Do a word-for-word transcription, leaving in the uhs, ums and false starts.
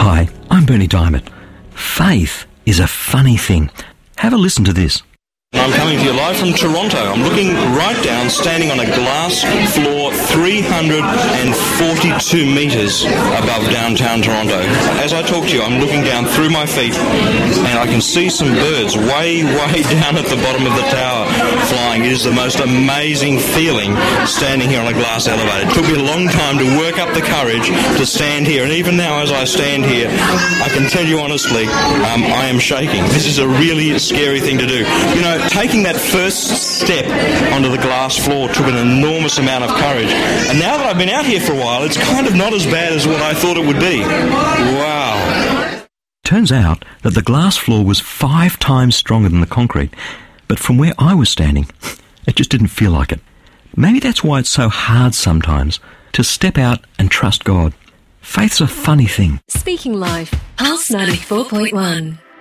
Hi, I'm Bernie Diamond. Faith is a funny thing. Have a listen to this. I'm coming to you live from Toronto. I'm looking right down, standing on a glass floor three hundred forty-two metres above downtown Toronto. As I talk to you, I'm looking down through my feet and I can see some birds way, way down at the bottom of the tower flying. It is the most amazing feeling standing here on a glass elevator. It took me a long time to work up the courage to stand here, and even now as I stand here, I can tell you honestly, um, I am shaking. This is a really scary thing to do. You know, taking that first step onto the glass floor took an enormous amount of courage. And now that I've been out here for a while, it's kind of not as bad as what I thought it would be. Wow. Turns out that the glass floor was five times stronger than the concrete, but from where I was standing, it just didn't feel like it. Maybe that's why it's so hard sometimes to step out and trust God. Faith's a funny thing. Speaking Life, Pulse ninety-four point one.